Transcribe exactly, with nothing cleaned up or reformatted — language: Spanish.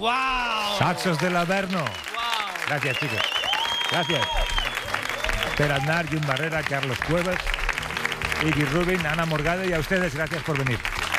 ¡Wow! Saxos del Averno. ¡Wow! Gracias, chicos. Gracias. Per Aznar, Jun Barrera, Carlos Cuevas, Iggy Rubin, Ana Morgade, y a ustedes gracias por venir.